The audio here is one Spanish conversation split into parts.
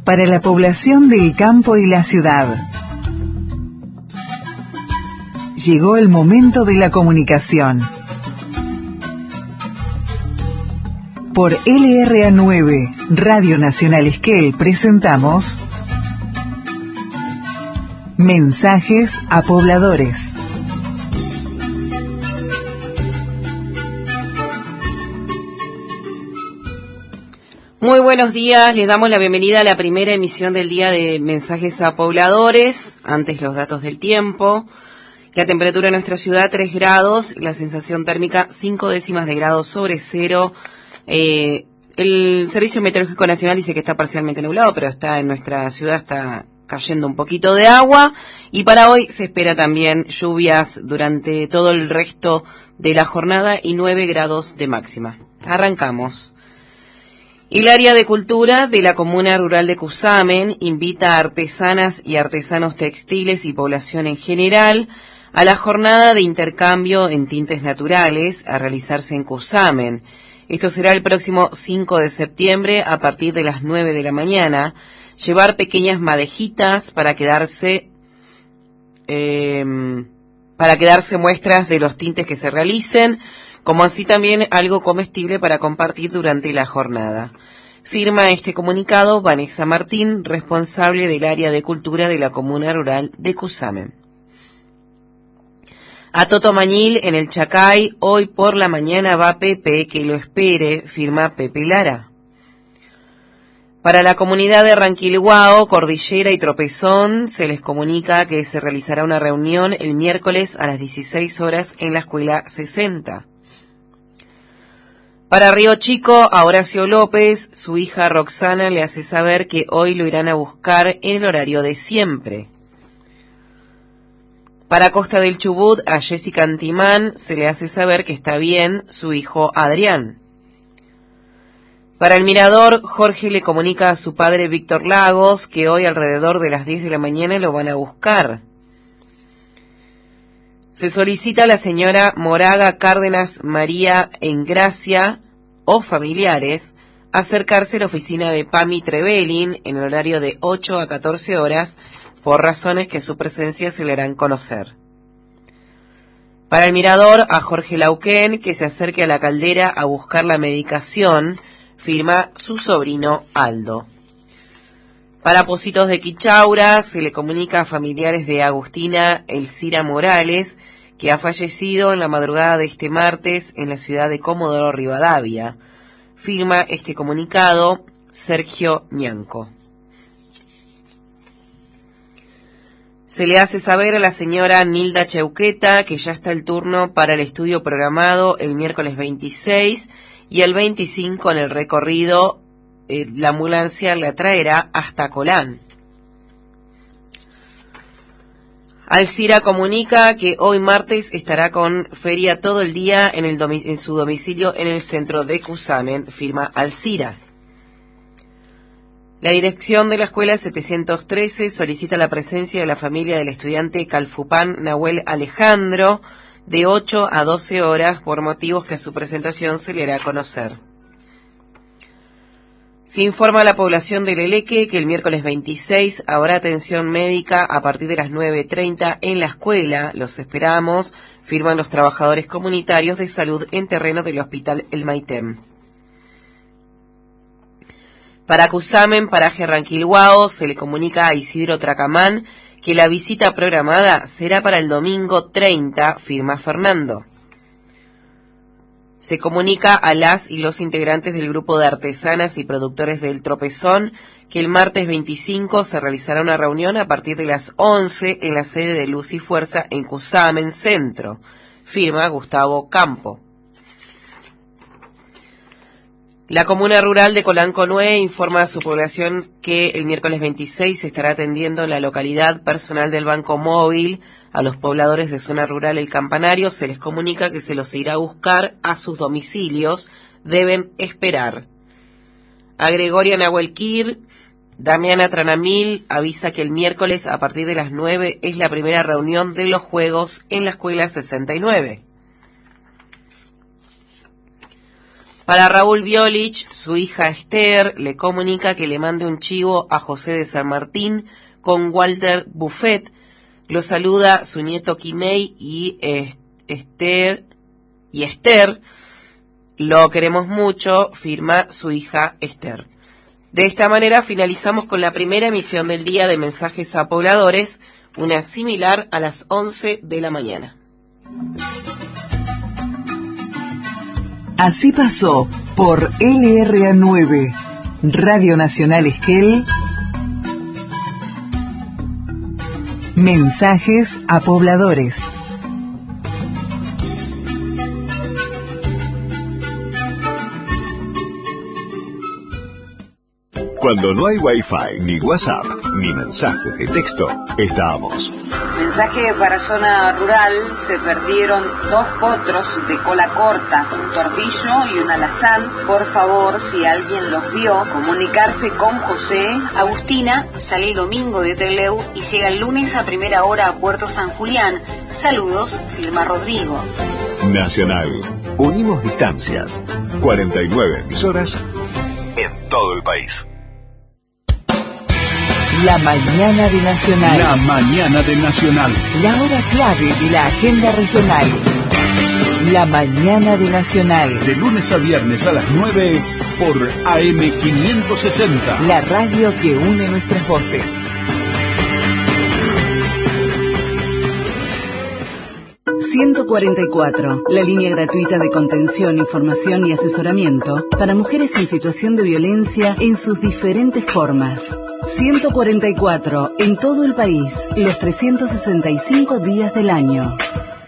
para la población del campo y la ciudad. Llegó el momento de la comunicación. Por LRA9, Radio Nacional Esquel, presentamos Mensajes a Pobladores. Muy buenos días, les damos la bienvenida a la primera emisión del día de Mensajes a Pobladores. Antes los datos del tiempo. La temperatura en nuestra ciudad 3 grados, la sensación térmica 5 décimas de grado sobre cero. El Servicio Meteorológico Nacional dice que está parcialmente nublado, pero está en nuestra ciudad, está cayendo un poquito de agua. Y para hoy se espera también lluvias durante todo el resto de la jornada y 9 grados de máxima. Arrancamos. El área de cultura de la comuna rural de Cusamen invita a artesanas y artesanos textiles y población en general a la jornada de intercambio en tintes naturales a realizarse en Cusamen. Esto será el próximo 5 de septiembre a partir de las 9 de la mañana. Llevar pequeñas madejitas para quedarse muestras de los tintes que se realicen, como así también algo comestible para compartir durante la jornada. Firma este comunicado Vanessa Martín, responsable del área de cultura de la comuna rural de Cusamen. A Totomañil, en el Chacay, hoy por la mañana va Pepe, que lo espere, firma Pepe Lara. Para la comunidad de Ranquilhuao, Cordillera y Tropezón, se les comunica que se realizará una reunión el miércoles a las 16 horas en la Escuela 60. Para Río Chico, a Horacio López, su hija Roxana le hace saber que hoy lo irán a buscar en el horario de siempre. Para Costa del Chubut, a Jessica Antimán se le hace saber que está bien su hijo Adrián. Para el Mirador, Jorge le comunica a su padre Víctor Lagos que hoy alrededor de las 10 de la mañana lo van a buscar. Se solicita a la señora Moraga Cárdenas María Engracia o familiares acercarse a la oficina de Pami Trevelin en el horario de 8 a 14 horas por razones que su presencia se le harán conocer. Para el Mirador, a Jorge Lauquén que se acerque a la caldera a buscar la medicación, firma su sobrino Aldo. Para Pocitos de Quichaura, se le comunica a familiares de Agustina Elcira Morales, que ha fallecido en la madrugada de este martes en la ciudad de Comodoro Rivadavia. Firma este comunicado Sergio Ñanco. Se le hace saber a la señora Nilda Cheuqueta que ya está el turno para el estudio programado el miércoles 26 y el 25 en el recorrido. La ambulancia la traerá hasta Colán. Alcira comunica que hoy martes estará con feria todo el día en su domicilio en el centro de Cusamen, firma Alcira. La dirección de la escuela 713 solicita la presencia de la familia del estudiante Calfupán Nahuel Alejandro de 8 a 12 horas por motivos que a su presentación se le hará conocer. Se informa a la población de Leleque que el miércoles 26 habrá atención médica a partir de las 9:30 en la escuela. Los esperamos, firman los trabajadores comunitarios de salud en terreno del Hospital El Maitem. Para Cusamen, paraje Ranquilhuao, se le comunica a Isidro Tracamán que la visita programada será para el domingo 30, firma Fernando. Se comunica a las y los integrantes del grupo de artesanas y productores del Tropezón que el martes 25 se realizará una reunión a partir de las 11 en la sede de Luz y Fuerza en Cusamen Centro. Firma Gustavo Campo. La comuna rural de Colanconué informa a su población que el miércoles 26 se estará atendiendo en la localidad personal del Banco Móvil. A los pobladores de zona rural El Campanario se les comunica que se los irá a buscar a sus domicilios. Deben esperar. A Gregoria Nahuelquir, Damiana Tranamil avisa que el miércoles a partir de las 9 es la primera reunión de los juegos en la escuela 69. Para Raúl Violich, su hija Esther le comunica que le mande un chivo a José de San Martín con Walter Buffet. Lo saluda su nieto Quimei y Esther. Lo queremos mucho, firma su hija Esther. De esta manera finalizamos con la primera emisión del día de Mensajes a Pobladores, una similar a las 11 de la mañana. Así pasó por LRA9, Radio Nacional Esquel, Mensajes a Pobladores. Cuando no hay Wi-Fi, ni WhatsApp, ni mensajes de texto, estamos. Mensaje para zona rural: se perdieron 2 potros de cola corta, un tordillo y un alazán. Por favor, si alguien los vio, comunicarse con José. Agustina sale el domingo de Trelew y llega el lunes a primera hora a Puerto San Julián. Saludos, firma Rodrigo. Nacional. Unimos distancias. 49 emisoras en todo el país. La mañana de Nacional. La mañana de Nacional. La hora clave de la agenda regional. La mañana de Nacional. De lunes a viernes a las 9 por AM560. La radio que une nuestras voces. ...144... la línea gratuita de contención, información y asesoramiento... para mujeres en situación de violencia en sus diferentes formas. 144... en todo el país... los 365 días del año.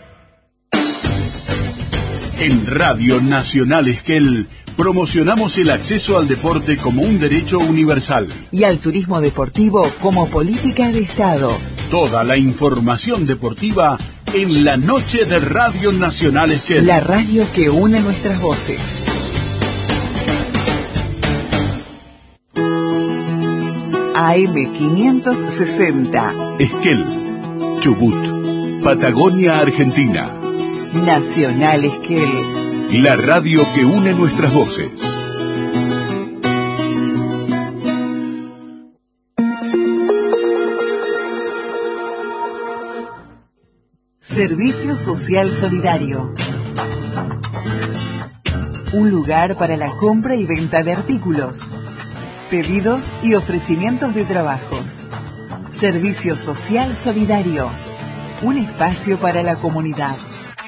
En Radio Nacional Esquel promocionamos el acceso al deporte como un derecho universal. Y al turismo deportivo como política de Estado. Toda la información deportiva en la noche de Radio Nacional Esquel. La radio que une nuestras voces. AM560. Esquel, Chubut, Patagonia, Argentina. Nacional Esquel. La radio que une nuestras voces. Servicio Social Solidario. Un lugar para la compra y venta de artículos, pedidos y ofrecimientos de trabajos. Servicio Social Solidario. Un espacio para la comunidad.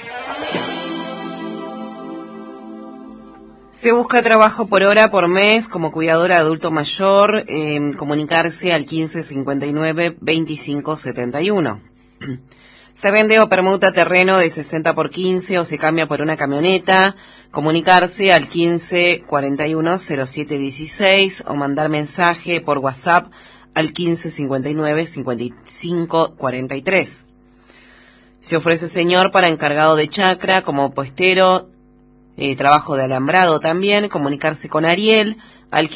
Se busca trabajo por hora por mes como cuidadora de adulto mayor. Comunicarse al 1559 2571. Se vende o permuta terreno de 60 por 15 o se cambia por una camioneta. Comunicarse al 1541-0716 o mandar mensaje por WhatsApp al 1559-5543. Se ofrece señor para encargado de chacra como puestero, trabajo de alambrado también. Comunicarse con Ariel al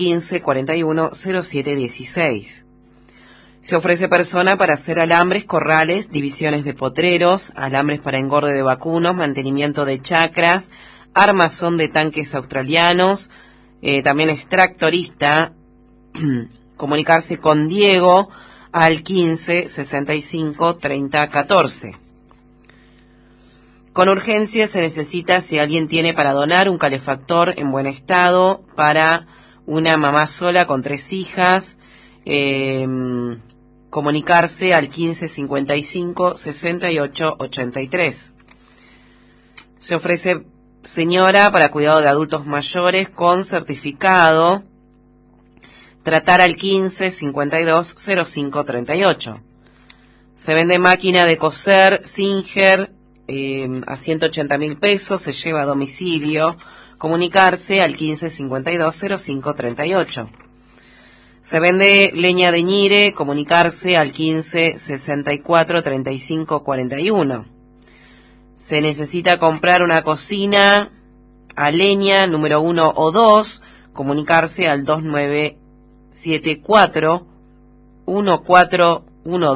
1541-0716. Se ofrece persona para hacer alambres, corrales, divisiones de potreros, alambres para engorde de vacunos, mantenimiento de chacras, armazón de tanques australianos, también es tractorista. Comunicarse con Diego al 15 65 30 14. Con urgencia se necesita, si alguien tiene para donar, un calefactor en buen estado para una mamá sola con 3 hijas. Comunicarse al 15 55 68 83. Se ofrece señora para cuidado de adultos mayores con certificado. Tratar al 15 52 05 38. Se vende máquina de coser Singer a 180.000 pesos, se lleva a domicilio. Comunicarse al 15 52 05 38. Se vende leña de ñire, comunicarse al 15 64 35 41. Se necesita comprar una cocina a leña número 1 o 2, comunicarse al 2974 1412.